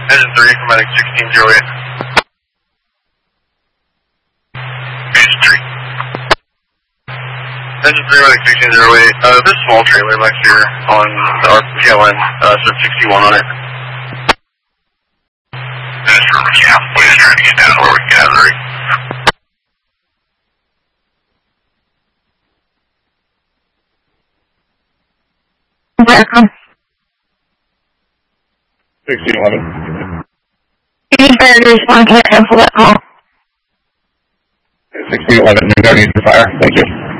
Engine 3, Chromatic 1608. Engine 3. Engine 3, Chromatic 1608. This small trailer back here on the RPLN, said 61 on it. Yeah, we're just trying to get down where we can gather it. Welcome. 1611. Any further response, cancel that call. 1611, no need for fire. Thank you.